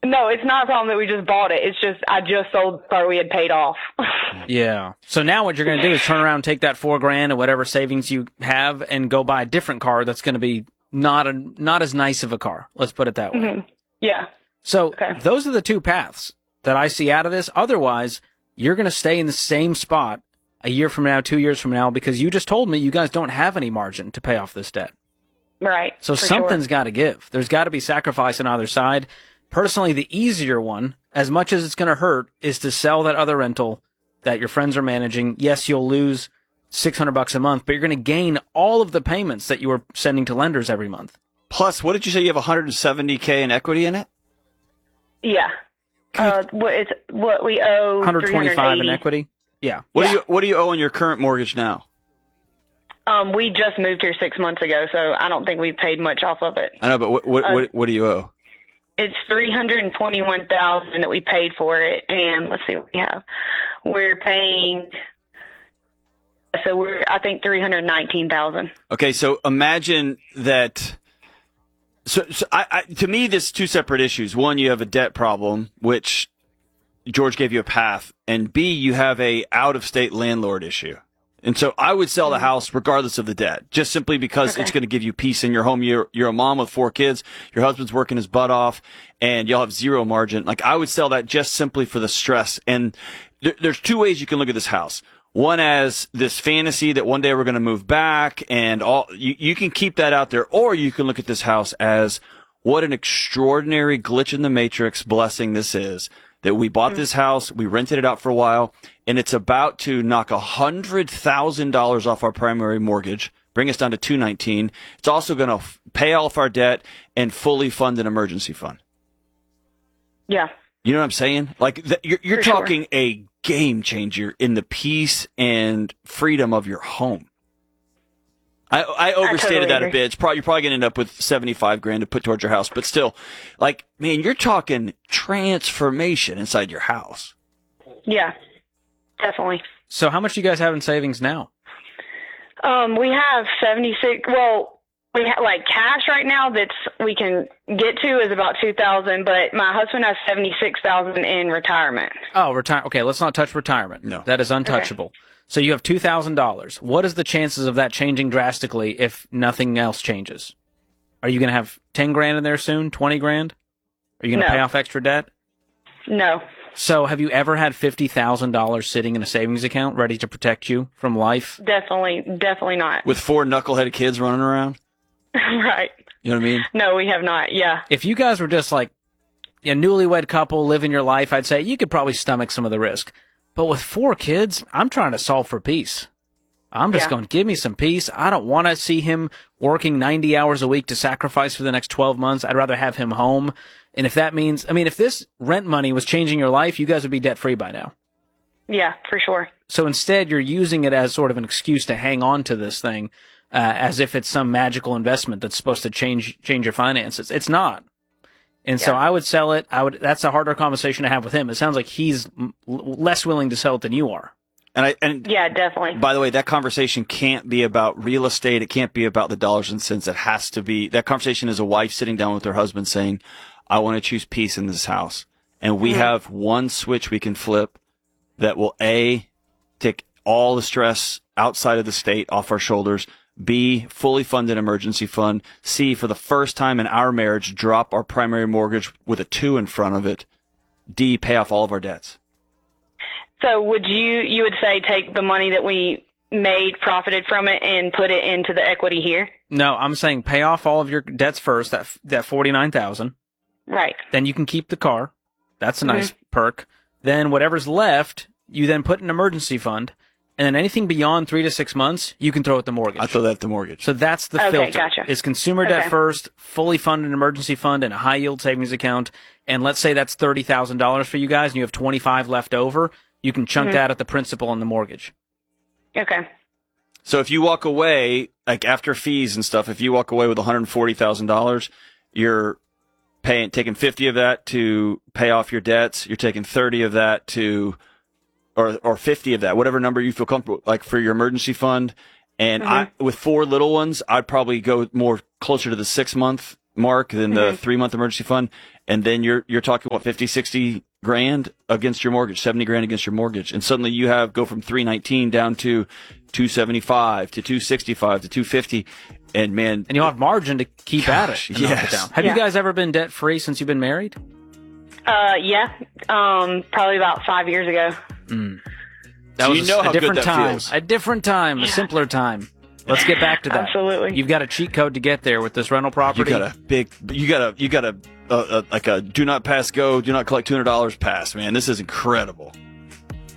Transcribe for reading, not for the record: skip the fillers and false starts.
No, it's not a problem that we just bought it. It's just I just sold the car we had paid off. Yeah. So now what you're going to do is turn around and take that $4,000 and whatever savings you have and go buy a different car that's going to be not as nice of a car. Let's put it that way. Mm-hmm. Yeah. So those are the two paths that I see out of this. Otherwise, you're going to stay in the same spot a year from now, 2 years from now, because you just told me you guys don't have any margin to pay off this debt. Right. So something's got to give. There's got to be sacrifice on either side. Personally, the easier one, as much as it's going to hurt, is to sell that other rental that your friends are managing. Yes, you'll lose $600 a month, but you're going to gain all of the payments that you were sending to lenders every month. Plus, what did you say? You have $170K in equity in it? Yeah. What we owe 125 in equity. Yeah. What do you owe on your current mortgage now? We just moved here 6 months ago, so I don't think we paid much off of it. I know, but what do you owe? It's $321,000 that we paid for it, and let's see what we have. We're paying, I think $319,000. Okay, so imagine that. So to me, there's two separate issues. One, you have a debt problem, which George gave you a path, and B, you have a out-of-state landlord issue. And so I would sell the house regardless of the debt, just simply because it's going to give you peace in your home. You're a mom with 4 kids. Your husband's working his butt off, and you'll have zero margin. Like, I would sell that just simply for the stress. And there's two ways you can look at this house. One as this fantasy that one day we're going to move back, and all you can keep that out there, or you can look at this house as what an extraordinary glitch in the matrix blessing this is. That we bought this house, we rented it out for a while, and it's about to knock $100,000 off our primary mortgage, bring us down to $219. It's also going to pay off our debt and fully fund an emergency fund. Yeah. You know what I'm saying? Like, you're talking a game changer in the peace and freedom of your home. I overstated that a bit. You're probably going to end up with $75,000 to put towards your house, but still, like, man, you're talking transformation inside your house. Yeah, definitely. So how much do you guys have in savings now? We have 76. Well, we have like cash right now that's we can get to is about 2,000, but my husband has 76,000 in retirement. Oh, Okay, let's not touch retirement. No, that is untouchable. Okay. So you have $2,000. What is the chances of that changing drastically if nothing else changes? Are you going to have $10,000 in there soon? $20,000? Are you going to pay off extra debt? No. So have you ever had $50,000 sitting in a savings account ready to protect you from life? Definitely not. With 4 knuckleheaded kids running around? Right. You know what I mean? No, we have not. Yeah. If you guys were just like a newlywed couple living your life, I'd say you could probably stomach some of the risk. But with 4 kids, I'm trying to solve for peace. I'm just going, give me some peace. I don't want to see him working 90 hours a week to sacrifice for the next 12 months. I'd rather have him home. And if that means, if this rent money was changing your life, you guys would be debt-free by now. Yeah, for sure. So instead, you're using it as sort of an excuse to hang on to this thing, as if it's some magical investment that's supposed to change your finances. It's not. And so I would sell it. That's a harder conversation to have with him. It sounds like he's less willing to sell it than you are. And yeah, definitely. By the way, that conversation can't be about real estate. It can't be about the dollars and cents. It has to be, that conversation is a wife sitting down with her husband saying, I want to choose peace in this house. And we have one switch we can flip that will take all the stress outside of the state off our shoulders. B, fully fund an emergency fund. C, for the first time in our marriage, drop our primary mortgage with a 2 in front of it. D, pay off all of our debts. So would you would say take the money that we profited from it and put it into the equity here? No, I'm saying pay off all of your debts first, that $49,000. Right. Then you can keep the car. That's a nice perk. Then whatever's left, you then put in an emergency fund. And then anything beyond 3 to 6 months, you can throw at the mortgage. I throw that at the mortgage. So that's the filter. Gotcha. Is consumer debt first, fully fund an emergency fund and a high yield savings account. And let's say that's $30,000 for you guys and you have 25 left over. You can chunk that at the principal on the mortgage. Okay. So if you walk away, like after fees and stuff, if you walk away with $140,000, you're taking 50 of that to pay off your debts. You're taking 30 of that to, or 50 of that, whatever number you feel comfortable, like for your emergency fund. And with 4 little ones, I'd probably go more closer to the 6-month mark, then the 3-month emergency fund, and then you're talking what, 50, 60 grand against your mortgage, 70 grand against your mortgage, and suddenly you go from 319 down to 275 to 265 to 250, and man, and you'll have margin to keep at it. Yes. Have you guys ever been debt free since you've been married? Yeah. Probably about 5 years ago. That so was you know how a different good that time. feels. A different time, a simpler time. Let's get back to that. Absolutely. You've got a cheat code to get there with this rental property. You got a like a do not pass go, do not collect $200 pass, man. This is incredible.